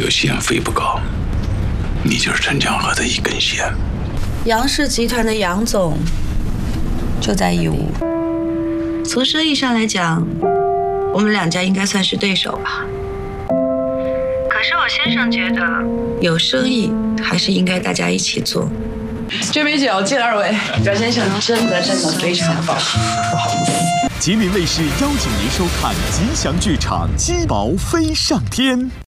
有线飞不高，你就是陈江河的一根线。 杨氏集团的杨总就在义乌，从生意上来讲，我们两家应该算是对手吧。可是我先生觉得，有生意还是应该大家一起做。 这杯酒敬二位，表先生真的非常棒，不好意思。 吉林卫视邀请您收看吉祥剧场《鸡毛飞上天》。